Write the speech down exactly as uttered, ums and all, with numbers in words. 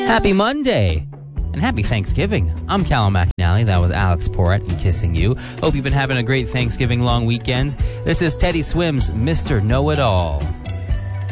Happy Monday! And happy Thanksgiving. I'm Callum McNally. That was Alex Porrett and Kissing You. Hope you've been having a great Thanksgiving long weekend. This is Teddy Swims, Mister Know-It-All.